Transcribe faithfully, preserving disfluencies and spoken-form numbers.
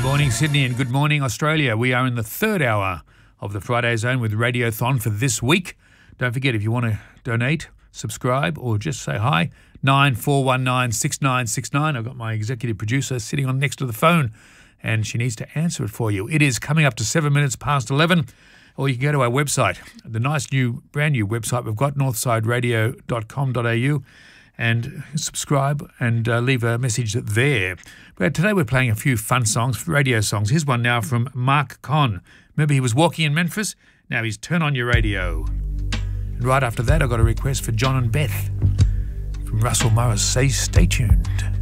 morning, Sydney, and good morning, Australia. We are in the third hour of the Friday Zone with Radiothon for this week. Don't forget, if you want to donate, subscribe, or just say hi, nine four one nine, six nine six nine. I've got my executive producer sitting on next to the phone, and she needs to answer it for you. It is coming up to seven minutes past eleven, or you can go to our website, the nice new, brand new website we've got, northside radio dot com dot a u, and subscribe and uh, leave a message there. But today we're playing a few fun songs, radio songs. Here's one now from Mark Conn. Remember, he was walking in Memphis? Now he's Turn On Your Radio. And right after that, I got a request for John and Beth from Russell Morris. Say, stay tuned.